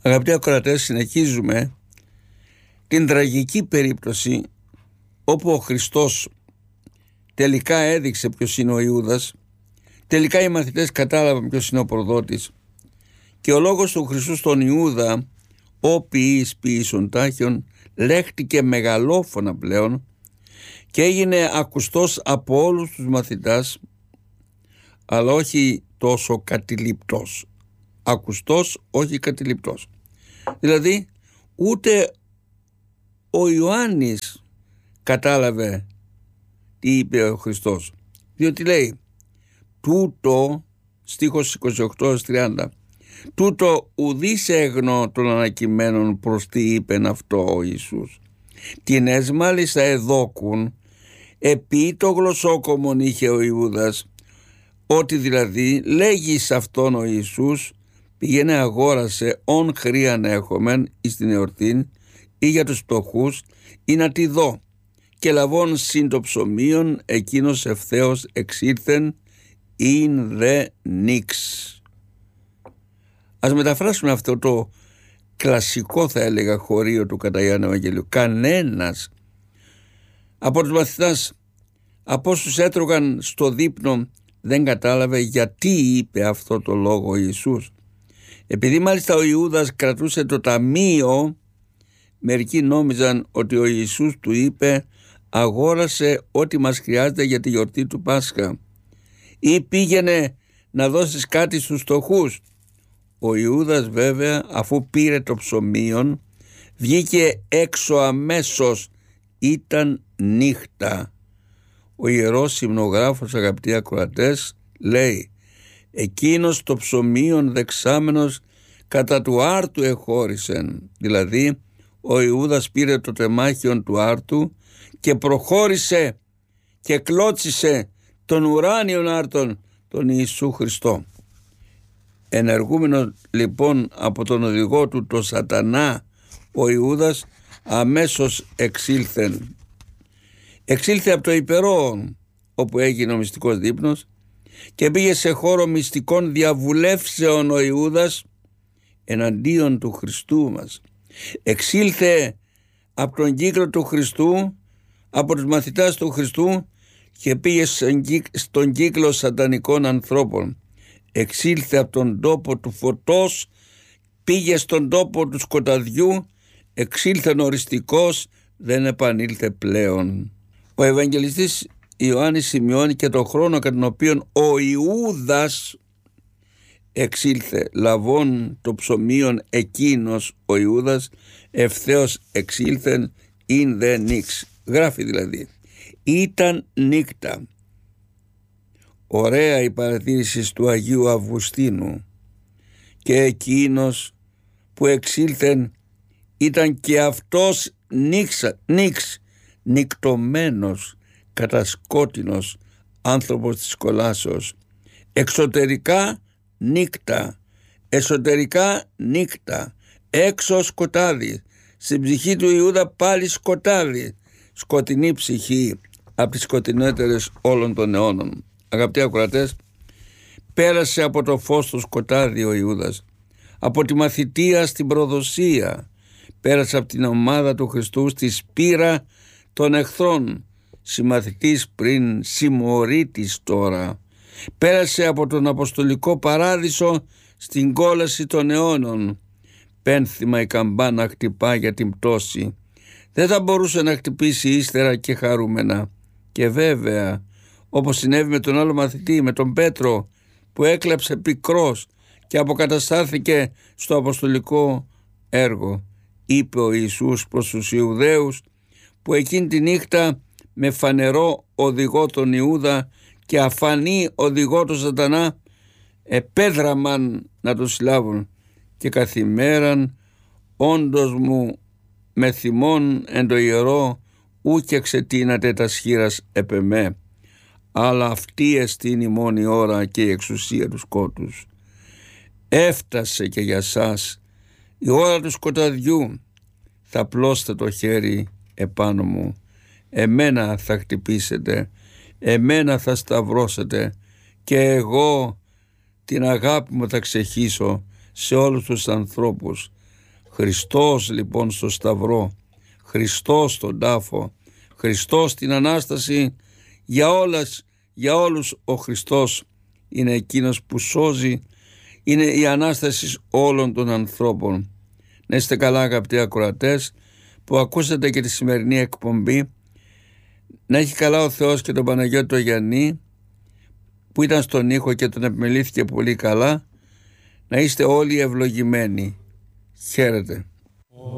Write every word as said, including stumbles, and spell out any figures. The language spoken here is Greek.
Αγαπητοί ακροατές, συνεχίζουμε την τραγική περίπτωση όπου ο Χριστός τελικά έδειξε ποιος είναι ο Ιούδας, τελικά οι μαθητές κατάλαβαν ποιος είναι ο προδότης και ο λόγος του Χριστού στον Ιούδα, ο ποιής ποιήσεων τάχιον, λέχτηκε μεγαλόφωνα πλέον και έγινε ακουστός από όλους τους μαθητάς, αλλά όχι τόσο κατηληπτός. Ακουστός, όχι κατηληπτός. Δηλαδή ούτε ο Ιωάννης κατάλαβε τι είπε ο Χριστός, διότι λέει τούτο, στίχος είκοσι οκτώ τριάντα, τούτο ουδής έγνω των ανακειμένων προς τι είπεν αυτό ο Ιησούς. Την ες μάλιστα εδώκουν επί το γλωσσόκομον είχε ο Ιούδας, ότι δηλαδή λέγει σε αυτόν ο Ιησούς πήγαινε αγόρασε ον χρήαν έχομεν εις την εορτήν ή για τους πτωχούς ή να τη δω, και λαβών συν το ψωμίον εκείνος ευθέως εξήλθεν ειν δε νίξ. Ας μεταφράσουμε αυτό το κλασικό, θα έλεγα, χωρίο του κατά Ιωάννου Ευαγγελίου. Κανένας από τους μαθητάς, από όσους έτρωγαν στο δείπνο, δεν κατάλαβε γιατί είπε αυτό το λόγο ο Ιησούς. Επειδή μάλιστα ο Ιούδας κρατούσε το ταμείο, μερικοί νόμιζαν ότι ο Ιησούς του είπε αγόρασε ό,τι μας χρειάζεται για τη γιορτή του Πάσχα ή πήγαινε να δώσεις κάτι στους φτωχούς. Ο Ιούδας βέβαια, αφού πήρε το ψωμίον, βγήκε έξω αμέσως. Ήταν νύχτα. Ο Ιερός Υμνογράφος, αγαπητοί ακροατές, λέει εκείνος το ψωμίον δεξάμενος κατά του άρτου εχώρισεν. Δηλαδή ο Ιούδας πήρε το τεμάχιον του άρτου και προχώρησε και κλώτσισε τον ουράνιον άρτον, τον Ιησού Χριστό. Ενεργούμενο λοιπόν από τον οδηγό του το σατανά, ο Ιούδας αμέσως εξήλθεν. Εξήλθε από το υπερόν όπου έγινε ο μυστικός δείπνος και πήγε σε χώρο μυστικών διαβουλεύσεων ο Ιούδας εναντίον του Χριστού μας. Εξήλθε από τον κύκλο του Χριστού, από τους μαθητάς του Χριστού και πήγε στον κύκλο σατανικών ανθρώπων. Εξήλθε από τον τόπο του φωτός, πήγε στον τόπο του σκοταδιού, εξήλθε οριστικός, δεν επανήλθε πλέον. Ο Ευαγγελιστής Ιωάννης σημειώνει και τον χρόνο κατά τον οποίο ο Ιούδας εξήλθε, λαβών το ψωμίον εκείνος ο Ιούδας ευθέως εξήλθεν ειν δε νίξ. Γράφει δηλαδή ήταν νύκτα. Ωραία η παρατήρηση του Αγίου Αυγουστίνου. Και εκείνος που εξήλθεν ήταν και αυτός νίξα, νίξ, νυκτωμένος, κατασκότεινος άνθρωπος της κολάσεως. Εξωτερικά νύκτα, εσωτερικά νύκτα, έξω σκοτάδι, στην ψυχή του Ιούδα πάλι σκοτάδι, σκοτεινή ψυχή από τις σκοτεινότερες όλων των αιώνων. Αγαπητοί ακροατές, πέρασε από το φως στο σκοτάδι ο Ιούδας, από τη μαθητεία στην προδοσία, πέρασε από την ομάδα του Χριστού στη σπήρα των εχθρών, συμμαθητής πριν, συμμορήτης τώρα, πέρασε από τον αποστολικό παράδεισο στην κόλαση των αιώνων. Πένθυμα η καμπάνα χτυπά για την πτώση, δεν θα μπορούσε να χτυπήσει ύστερα και χαρούμενα. Και βέβαια, όπως συνέβη με τον άλλο μαθητή, με τον Πέτρο, που έκλαψε πικρός και αποκαταστάθηκε στο αποστολικό έργο, είπε ο Ιησούς προς τους Ιουδαίους που εκείνη τη νύχτα με φανερό οδηγό τον Ιούδα και αφανή οδηγό τον σατανά επέδραμαν να τον συλλάβουν και καθημέραν όντως μου με θυμών εν το ιερό ούκε ξετείνατε τα σχήρας επεμέ, αλλά αυτή εστίν η μόνη ώρα και η εξουσία του σκότους. Έφτασε και για σας η ώρα του σκοταδιού, θα πλώστε το χέρι επάνω μου, εμένα θα χτυπήσετε, εμένα θα σταυρώσετε και εγώ την αγάπη μου θα ξεχύσω σε όλους τους ανθρώπους. Χριστός λοιπόν στο Σταυρό, Χριστός στον τάφο, Χριστός στην Ανάσταση, για όλες, για όλους ο Χριστός είναι εκείνος που σώζει, είναι η Ανάσταση όλων των ανθρώπων. Να είστε καλά αγαπητοί ακροατές που ακούσατε και τη σημερινή εκπομπή. Να έχει καλά ο Θεός και τον Παναγιώτο Γιαννή που ήταν στον ήχο και τον επιμελήθηκε πολύ καλά. Να είστε όλοι ευλογημένοι. Χαίρετε.